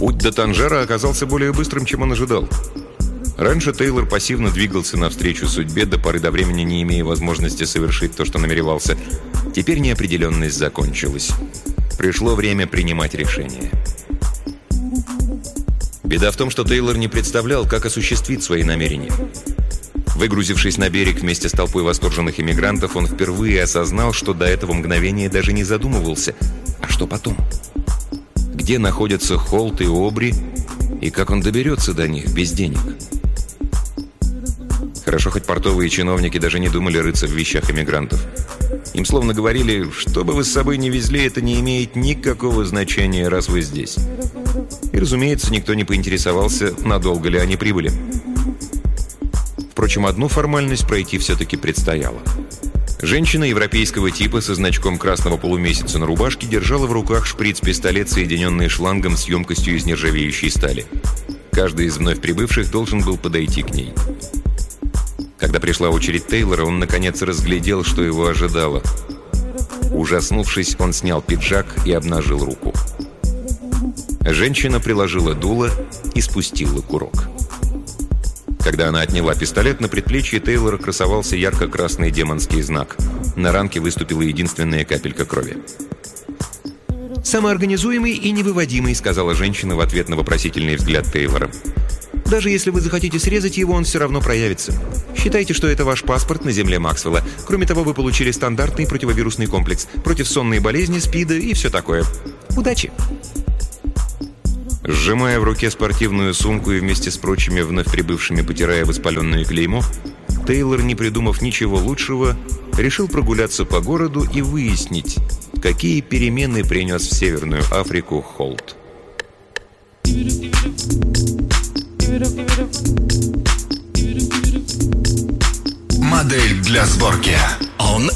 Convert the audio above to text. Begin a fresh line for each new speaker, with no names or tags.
Путь до Танжера оказался более быстрым, чем он ожидал. Раньше Тейлор пассивно двигался навстречу судьбе, до поры до времени не имея возможности совершить то, что намеревался. Теперь неопределенность закончилась. Пришло время принимать решение. Беда в том, что Тейлор не представлял, как осуществить свои намерения. Выгрузившись на берег вместе с толпой восторженных иммигрантов, он впервые осознал, что до этого мгновения даже не задумывался. А что потом? Где находятся Холт и Обри, и как он доберется до них без денег? Хорошо, хоть портовые чиновники даже не думали рыться в вещах иммигрантов. Им словно говорили, что бы вы с собой ни везли, это не имеет никакого значения, раз вы здесь. И, разумеется, никто не поинтересовался, надолго ли они прибыли. Впрочем, одну формальность пройти все-таки предстояло. Женщина европейского типа со значком красного полумесяца на рубашке держала в руках шприц-пистолет, соединенный шлангом с емкостью из нержавеющей стали. Каждый из вновь прибывших должен был подойти к ней. Когда пришла очередь Тейлора, он наконец разглядел, что его ожидало. Ужаснувшись, он снял пиджак и обнажил руку. Женщина приложила дуло и спустила курок. Когда она отняла пистолет, на предплечье Тейлора красовался ярко-красный демонский знак. На ранке выступила единственная капелька крови. «Самоорганизуемый и невыводимый», — сказала женщина в ответ на вопросительный взгляд Тейлора. «Даже если вы захотите срезать его, он все равно проявится. Считайте, что это ваш паспорт на земле Максвелла. Кроме того, вы получили стандартный противовирусный комплекс против сонной болезни, СПИДа и все такое. Удачи!» Сжимая в руке спортивную сумку и вместе с прочими вновь прибывшими потирая воспаленное клеймо, Тейлор, не придумав ничего лучшего, решил прогуляться по городу и выяснить, какие перемены принес в Северную Африку Холт.
Модель для сборки.